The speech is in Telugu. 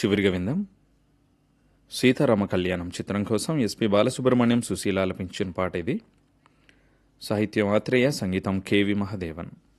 చివరిగా విందాం సీతారామ కళ్యాణం చిత్రం కోసం ఎస్పి బాలసుబ్రహ్మణ్యం సుశీల ఆలపించిన పాట ఇది. సాహిత్యం ఆత్రేయ, సంగీతం కెవి మహదేవన్.